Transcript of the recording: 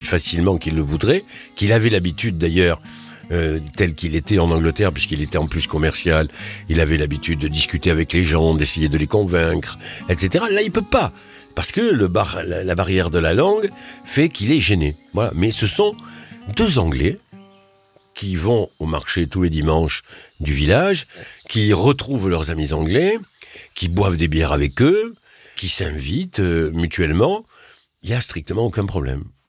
facilement qu'il le voudrait, qu'il avait l'habitude d'ailleurs, tel qu'il était en Angleterre, puisqu'il était en plus commercial, il avait l'habitude de discuter avec les gens, d'essayer de les convaincre, etc. Là, il peut pas, parce que la barrière de la langue fait qu'il est gêné. Voilà. Mais ce sont 2 Anglais qui vont au marché tous les dimanches du village, qui retrouvent leurs amis anglais, qui boivent des bières avec eux, qui s'invitent mutuellement. Il n'y a strictement aucun problème.